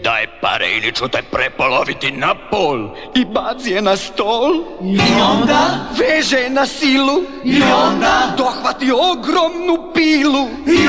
daj pare ili ću te prepoloviti na pol. I baci je na stol. I onda? Veže je na silu. I onda? Dohvati ogromnu pilu. I